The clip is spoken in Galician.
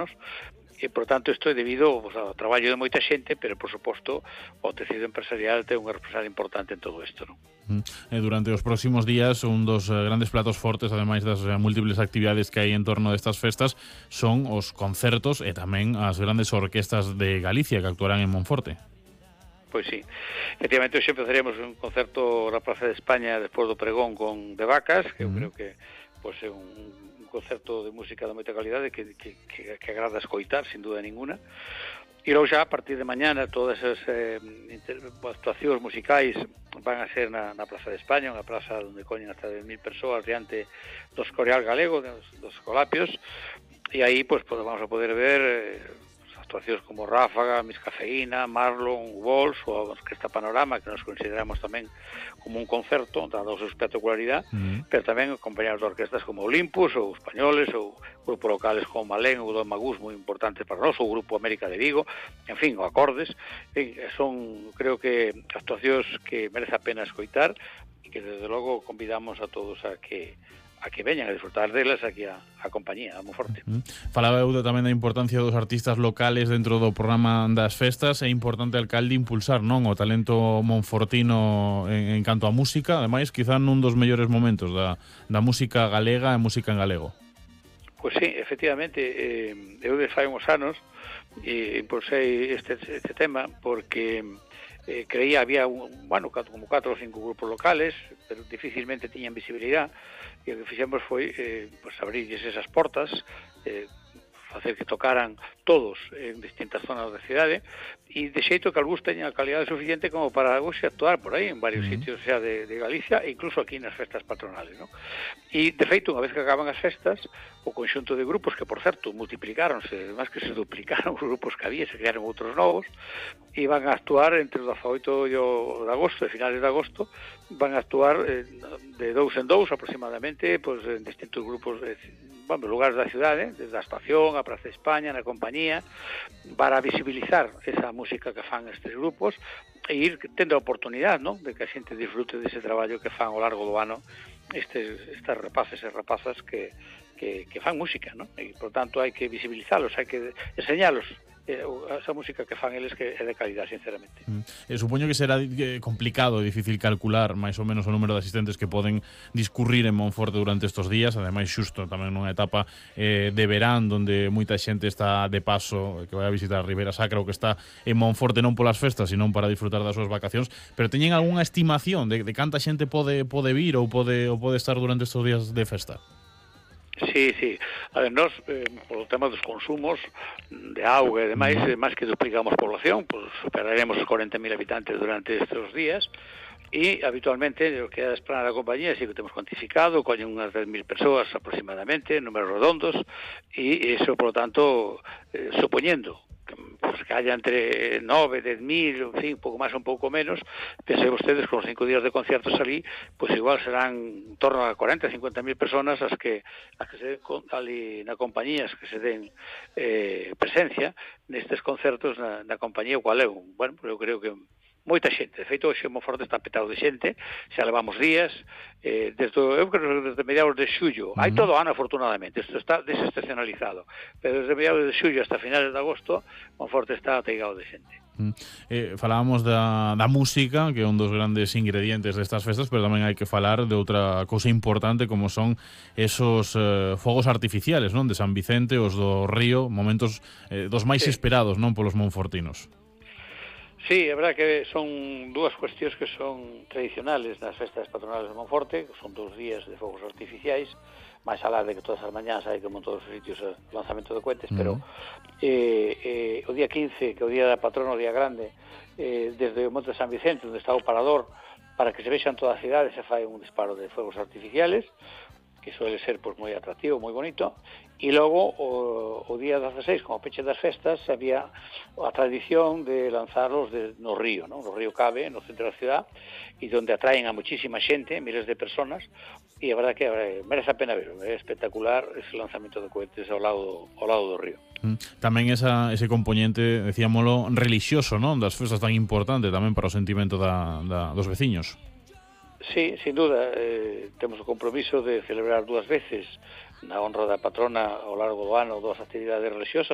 anos, e, por tanto, isto é debido ao traballo de moita xente, pero, por suposto, o tecido empresarial ten unha responsabilidade importante en todo isto, non? Durante os próximos días, un dos grandes platos fortes, ademais das múltiples actividades que hai en torno destas festas, son os concertos e tamén as grandes orquestas de Galicia que actuarán en Monforte. Pois sí, efectivamente hoxe empezaremos un concerto na Praza de España despois do pregón con De Vacas, que eu creo que pois, é un concerto de música de moita calidade que agrada escoitar, sin duda ninguna. E logo xa, a partir de mañana, todas as actuacións musicais van a ser na Praza de España, unha praza onde coñen hasta 10.000 persoas diante dos Coreal Galego, dos Colapios, e aí pois, vamos a poder ver actuacións como Ráfaga, Miss Cafeína, Marlon, Walls ou a Orquesta Panorama, que nos consideramos tamén como un concerto, dada a súa espectacularidade, pero tamén acompañados de orquestas como Olympus ou Españoles ou grupos locales como Malén ou Don Magús, moi importantes para nós, ou o Grupo América de Vigo, en fin, o Acordes. Son, creo que, actuacións que merece a pena escoitar e que, desde logo, convidamos a todos a que veñan a disfrutar delas aquí a compañía, a Monforte. Falaba eu tamén da importancia dos artistas locales dentro do programa das festas. É importante, alcalde, impulsar, non, o talento monfortino en canto a música, ademais, quizá nun dos mellores momentos da música galega e música en galego. Pois sí, efectivamente, eu de fai uns anos impulsei este tema porque creía había como 4 ou 5 grupos locales, pero dificilmente tiñan visibilidade, e o que fixemos foi abrirlles esas portas, facer que tocaran todos en distintas zonas da cidade, e de xeito que algúns teñan a calidade suficiente como para actuar por aí en varios sitios xa de Galicia, e incluso aquí nas festas patronales, non? E, de feito, unha vez que acaban as festas, o conxunto de grupos, que, por certo, multiplicáronse, máis que se duplicaron os grupos que había, se crearon outros novos, e van a actuar entre o 18 e o de agosto, de finales de agosto, van a actuar de 2 en 2 aproximadamente, en distintos grupos lugares da cidade, desde a estación, a Praza de España, na compañía, para visibilizar esa música que fan estes grupos e ir tendo a oportunidade, non, de que a xente disfrute dese traballo que fan ao largo do ano estes rapaces e rapazas que fan música, non? E, por tanto, hai que visibilizalos, hai que enseñalos esa música que fan eles, que é de calidad, sinceramente. Supoño que será complicado e difícil calcular máis ou menos o número de asistentes que poden discurrir en Monforte durante estes días, ademais xusto tamén nunha etapa de verán onde moita xente está de paso, que vai a visitar a Ribeira Sacra ou que está en Monforte non polas festas, senón para disfrutar das súas vacacións. Pero teñen algunha estimación de canta xente pode vir ou pode estar durante estes días de festa? Sí. A ver, nós, polo tema dos consumos de auga e demais, máis que duplicamos población, superaremos os 40.000 habitantes durante estes días, e habitualmente o que é a esplanada da compañía, sí que temos cuantificado, coñen unhas 10.000 persoas aproximadamente, números redondos, e iso, por lo tanto, supoñendo que haya entre 9, 10.000, en fin, un pouco máis ou un pouco menos, pensei vostedes con os 5 días de conciertos ali, igual serán en torno a 40, 50.000 personas as que se den ali na compañía, as que se den presencia nestes concertos na compañía, o cual é eu creo que moita xente. De feito, hoxe Monforte está petado de xente, xa levamos días, eu creo desde mediados de xullo, hai todo o ano, afortunadamente, isto está desestacionalizado, pero desde mediados de xullo hasta finales de agosto, Monforte está ateigado de xente. Falábamos da música, que é un dos grandes ingredientes destas festas, pero tamén hai que falar de outra cousa importante, como son esos fogos artificiales, non, de San Vicente, os do Río, momentos dos máis esperados, non, polos monfortinos. Sí, é verdad que son dúas cuestións que son tradicionales nas festas patronales de Monforte, que son 2 días de fogos artificiais, máis alá de que todas as mañás hai como en todos os sitios o lanzamento de cohetes, pero o día 15, que é o día da patrona, o día grande, desde o Monte de San Vicente, onde está o parador, para que se vexan toda a cidade, se fai un disparo de fogos artificiales, que suele ser moi atractivo, moi bonito, e logo o día 16, como peche das festas, había a tradición de lanzarlos no río, ¿no? No río Cabe, no centro da cidade, e onde atraen a muchísima xente, miles de personas, e a verdade que merece a pena verlo, é espectacular ese lanzamento de cohetes ao lado do río. Tamén ese componente, decíamolo, relixioso, non? Das festas tan importante tamén para o sentimento dos veciños. Sí, sin duda, temos o compromiso de celebrar 2 veces na honra da patrona ao largo do ano 2 actividades religiosas,